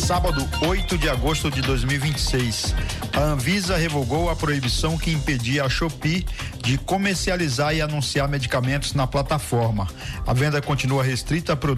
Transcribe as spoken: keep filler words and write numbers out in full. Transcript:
sábado, oito de agosto de dois mil e vinte e seis. A Anvisa revogou a proibição que impedia a Shopee de comercializar e anunciar medicamentos na plataforma. A venda continua restrita a produtos